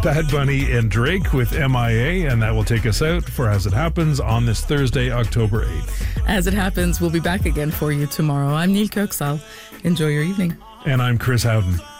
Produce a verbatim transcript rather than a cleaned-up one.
Bad Bunny and Drake with M I A, and that will take us out for As It Happens on this Thursday, October eighth. As It Happens, we'll be back again for you tomorrow. I'm Neil Kirksall. Enjoy your evening. And I'm Chris Howden.